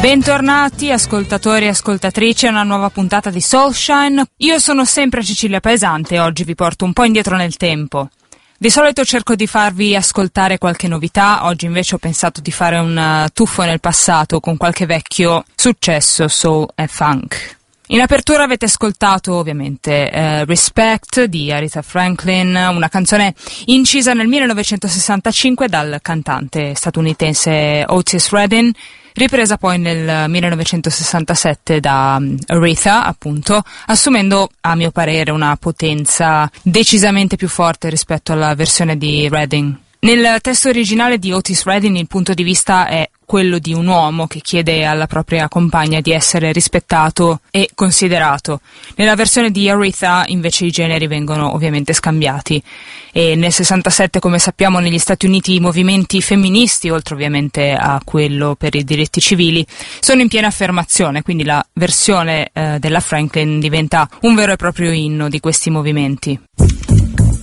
Bentornati ascoltatori e ascoltatrici a una nuova puntata di Soulshine. Io sono sempre Cecilia Pesante e oggi vi porto un po' indietro nel tempo. Di solito cerco di farvi ascoltare qualche novità, oggi invece ho pensato di fare un tuffo nel passato con qualche vecchio successo soul e funk. In apertura avete ascoltato ovviamente Respect di Aretha Franklin, una canzone incisa nel 1965 dal cantante statunitense Otis Redding, ripresa poi nel 1967 da Aretha, appunto, assumendo a mio parere una potenza decisamente più forte rispetto alla versione di Redding. Nel testo originale di Otis Redding il punto di vista è quello di un uomo che chiede alla propria compagna di essere rispettato e considerato. Nella versione di Aretha invece i generi vengono ovviamente scambiati e nel 67, come sappiamo, negli Stati Uniti i movimenti femministi, oltre ovviamente a quello per i diritti civili, sono in piena affermazione, quindi la versione della Franklin diventa un vero e proprio inno di questi movimenti.